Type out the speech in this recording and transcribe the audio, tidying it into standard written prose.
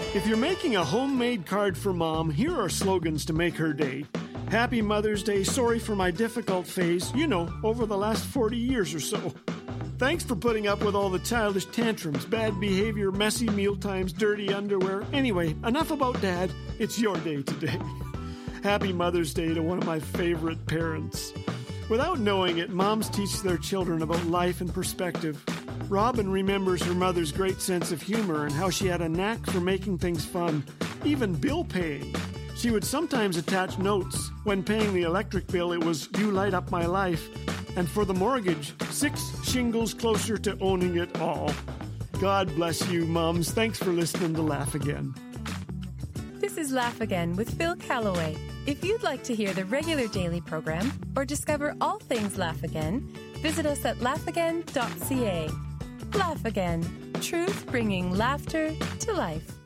If you're making a homemade card for Mom, here are slogans to make her day. Happy Mother's Day, sorry for my difficult phase, over the last 40 years or so. Thanks for putting up with all the childish tantrums, bad behavior, messy mealtimes, dirty underwear. Anyway, enough about Dad. It's your day today. Happy Mother's Day to one of my favorite parents. Without knowing it, moms teach their children about life and perspective. Robin remembers her mother's great sense of humor and how she had a knack for making things fun, even bill paying. She would sometimes attach notes. When paying the electric bill, it was, "You light up my life." And for the mortgage, 6 shingles closer to owning it all. God bless you, moms. Thanks for listening to Laugh Again. This is Laugh Again with Phil Callaway. If you'd like to hear the regular daily program or discover all things Laugh Again, visit us at laughagain.ca. Laugh Again. Truth bringing laughter to life.